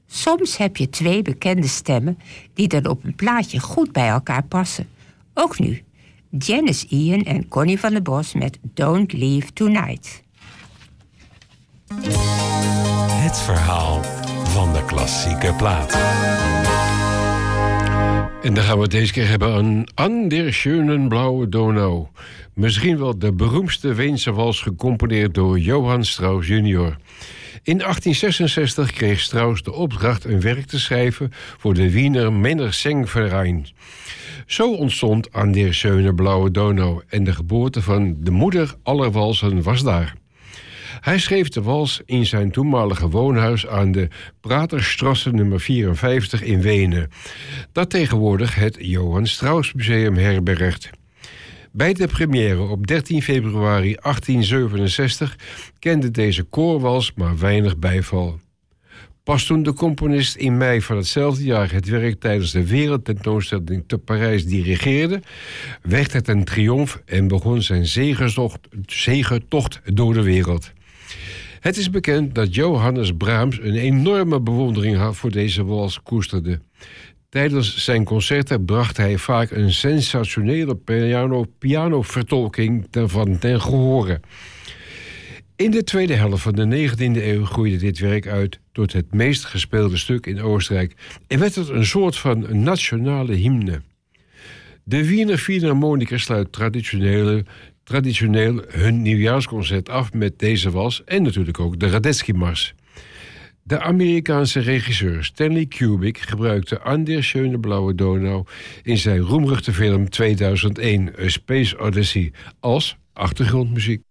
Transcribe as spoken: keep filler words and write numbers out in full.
Soms heb je twee bekende stemmen die dan op een plaatje goed bij elkaar passen. Ook nu. Janis Ian en Connie van der Bos met Don't Leave Tonight. Het verhaal van de klassieke plaat. En dan gaan we het deze keer hebben aan An der schönen blaue Donau. Misschien wel de beroemdste Weense wals gecomponeerd door Johann Strauss junior In achttien zesenzestig kreeg Strauss de opdracht een werk te schrijven voor de Wiener Männersingverein. Zo ontstond An der schönen blaue Donau en de geboorte van de moeder aller walsen was daar. Hij schreef de wals in zijn toenmalige woonhuis aan de Praterstrasse nummer vierenvijftig in Wenen, dat tegenwoordig het Johann Strauss Museum herbergt. Bij de première op dertien februari achttien zevenenzestig kende deze koorwals maar weinig bijval. Pas toen de componist in mei van hetzelfde jaar het werk tijdens de wereldtentoonstelling te Parijs dirigeerde, werd het een triomf en begon zijn zegentocht, zegentocht door de wereld. Het is bekend dat Johannes Brahms een enorme bewondering had voor deze wals koesterde. Tijdens zijn concerten bracht hij vaak een sensationele piano, pianovertolking ervan ten gehore. In de tweede helft van de negentiende eeuw groeide dit werk uit tot het meest gespeelde stuk in Oostenrijk en werd het een soort van nationale hymne. De Wiener Philharmoniker sluit traditionele, traditioneel hun nieuwjaarsconcert af met deze wals en natuurlijk ook de Radetzky-mars. De Amerikaanse regisseur Stanley Kubrick gebruikte An der schönen blaue Donau in zijn roemruchte film tweeduizend één, A Space Odyssey, als achtergrondmuziek.